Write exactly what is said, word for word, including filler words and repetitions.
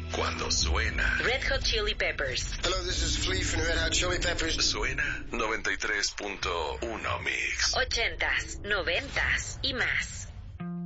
cuando suena Red Hot Chili Peppers. Hello, this is Flea from Red Hot Chili Peppers. Suena noventa y tres punto uno Mix. Ochentas, noventas y más.